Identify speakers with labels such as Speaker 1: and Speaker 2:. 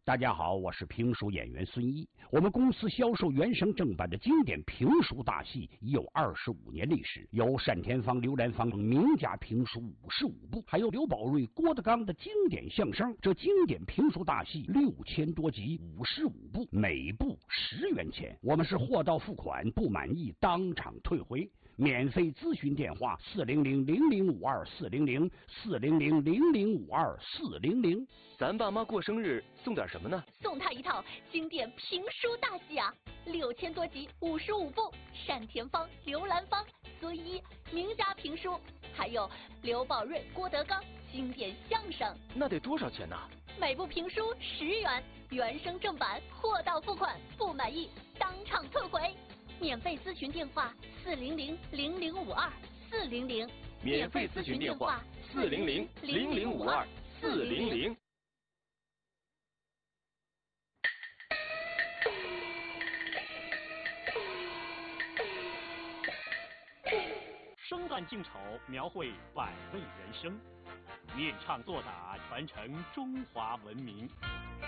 Speaker 1: 大家好，我是评书演员孙一。我们公司销售原声正版的经典评书大戏已有25年历史，有单田芳、刘兰芳名家评书55部，还有刘宝瑞、郭德纲的经典相声。这经典评书大戏6000多集，55部，每部10元钱。我们是货到付款，不满意当场退回。免费咨询电话400-0052-400，400-0052-400。
Speaker 2: 咱爸妈过生日送点什么呢？
Speaker 3: 送他一套经典评书大戏啊，6000多集，55部，单田芳、刘兰芳、孙一名家评书，还有刘宝瑞、郭德纲经典相声。
Speaker 2: 那得多少钱呢？
Speaker 3: 每部评书10元，原声正版，货到付款，不满意当场退回。免费咨询电话400-0052-400，
Speaker 2: 免费咨询电话400-0052-400。
Speaker 4: 生旦净丑，描绘百味人生，念唱作打，传承中华文明。